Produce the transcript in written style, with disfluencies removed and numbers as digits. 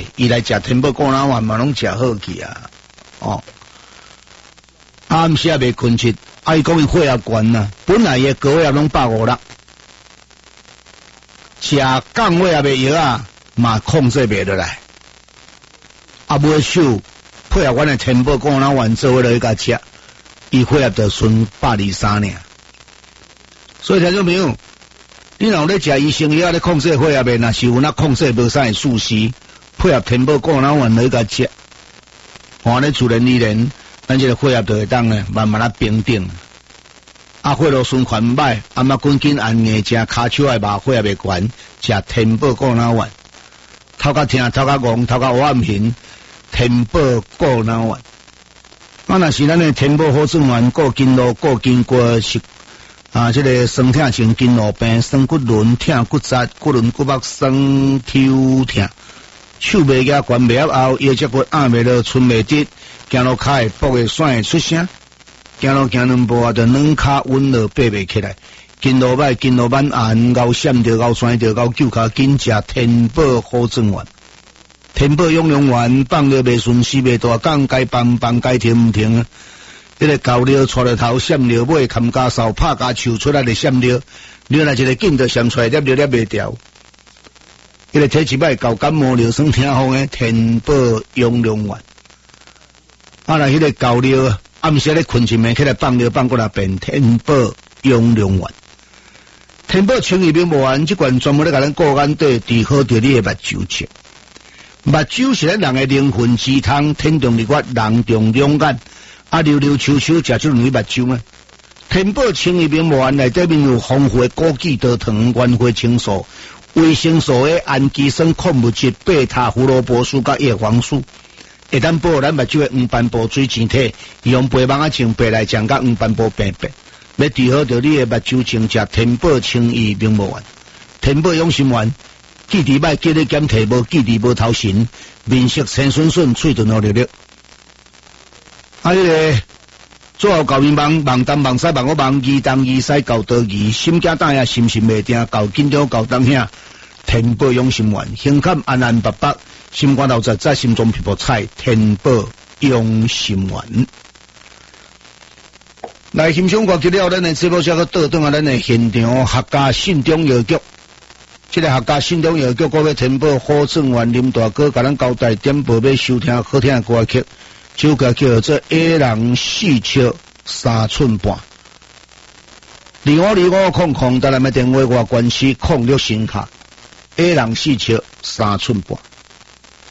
伊来食天宝果仔丸嘛拢食好去啊！哦，暗时也未困去，伊讲伊血压悬啊，本来伊高血压拢156，食降血压的药啊嘛控制袂落来，啊尾手配合阮的天宝果仔丸做伙来甲食，伊血压就剩123尔。所以听众朋友，你若有咧食医生药咧控制血压的，若是有那控制无啥的事实，配合天宝果仔丸来甲食，换咧自然而然，咱这个血压就会当咧慢慢啊平定。啊，血路循环歹，啊嘛赶紧按硬食骹手爱麻血压袂悬，食天宝果仔丸。头壳疼，头壳戆，头壳黑暗形，天宝果仔丸。啊，若是咱的天宝好转丸，过筋络，过筋骨是啊，这个酸痛性筋络病，酸骨轮疼骨折，骨轮骨膜酸抽疼，手袂夹，关袂合后，腰脊骨压袂落，伸袂直，行路骹会跛会酸会出声。行路行两步啊，就软骹稳落爬袂起来，筋络歹，筋络慢按，咬闪着，咬酸着，咬揪骹，紧食天宝好转丸。天宝养龙丸放了袂顺时袂大讲，该放该停唔停啊！迄个高料带着头，闪料尾，冚家扫，拍家手出来的闪料，你若一个劲就闪出来，粒袂掉。迄个体质歹，搞感冒疗伤听风的天宝养龙丸。啊，若迄个高料暗时咧困一暝起来放料放过来变天宝养龙丸。天宝清热明目丸，即款专门咧甲咱顾眼底治好着你的目睭症。目睭是咱人的灵魂之汤，天中日月，人中两眼，啊溜溜秋秋，食就容易目睭啊。天宝清热明目丸内底面有丰富的枸杞豆糖、原花青素、维生素 A、氨基酸、矿物质、贝塔胡萝卜素甲叶黄素，会当保护咱目睭的黄斑部水晶体，用白芒啊像白来酱甲黄斑部变白。要治好着你的目睭症，食天宝清热明目丸，天宝养心丸。记伫歹，记咧减体，无记伫无头神，面色青顺顺，喙唇绿绿。啊，迄个做后搞面忙东忙西忙我忙二东二西搞多二，心惊胆也心神袂定，搞紧张搞当遐。天宝养心丸，胸坎安安白白，心肝头实在，心中皮肤彩。天宝养心丸。来欣赏过去了，咱的节目才个倒转啊，咱的现场客家信中药局。这个客家信中药局各位天宝好转丸林大哥甲咱交代点播要收听好听的歌曲，首歌叫做《A 人4尺3寸半》。252500，台南的电话外关系06声卡，A 人4尺3寸半。